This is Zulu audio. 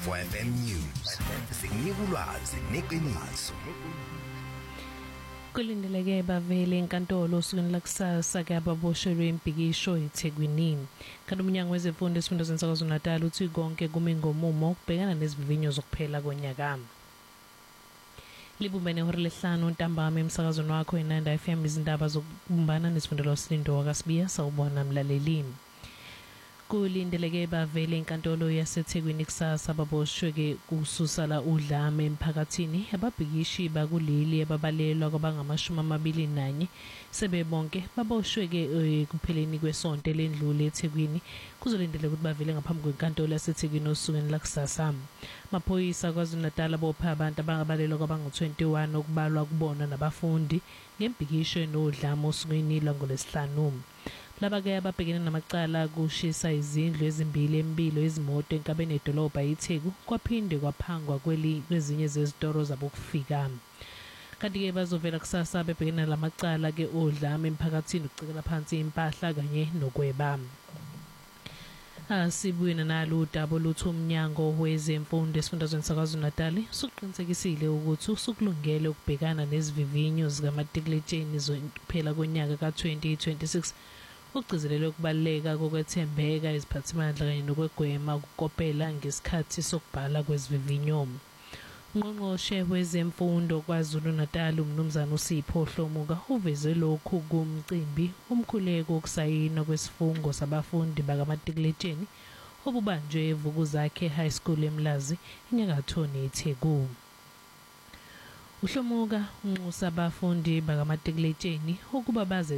FM News. Sikunika ulwazi neqiniso. Kulindeleke bavele enkantolo osukwini lakusasa ke ababoshelwe impikisho eThekwini. Kanti umnyango wezemfundo esifundazweni saKwaZulu-Natal uthi konke kume ngomumo ukubhekana nezivivinyo zokuphela konyaka. Libumbene ihora lesihlanu ntambama emsakazweni wakho iNanda FM izindaba zokubumbana nesifundelo Silindo wakasibiya sawubona mlaleli. Kulindeleke bavele enkantolo yaseThekwini kusasa ababoshwe kususala udlame emphakathini ababhikishi bakuleli ababalelwa kwabangama-21 sebebonke baboshwe kupheleni kwesonto lendlule eThekwini kuzolindeleka ukuthi bavele ngaphambi kwenkantolo yaseThekwini osukwini lakusasa. Amaphoyisa KwaZulu-Natal abopha abantu abangabalelwa kwabangu-21 okubalwa kubona nabafundi ngembhikisho enodlame osukwini lwangolesihlanu. Laba-ke ababhekene namacala kushisa izindlu ezimbili empilo izimoto enkabeni edolobha iTheku kwaphinde kwaphangwa kwezinye zezitoro zabokufika. Kanti-ke bazovela kusasa bebhekene lamacala-ke odlame emphakathini ukucekela phansi impahla kanye nokweba. Sibuye nalo udaba oluthi umnyango wezemfundo esifundazweni saKwaZulu-Natal usuqinisekisile ukuthi usukulungele ukubhekana nezivivinyo zikamatikuletsheni zokuphela konyaka ka-2026 ukugcizelele ukubaluleka kokwethembeka iziphathimandla kanye nokwegwema ukukopela ngesikhathi sokubhala kwezivivinyo. Ungqongqoshe wezemfundo KwaZulu-Natal umnumzana uSipho Hlomuka uveze lokhu kumcimbi umkhuleko wokusayinwa kwesifungo sabafundi bakamatikuletsheni obubanjwe eVukuzakhe High School eMlazi enyakatho neTheku. Uhlomuka unxusa abafundi bakamatikuletsheni ukuba baze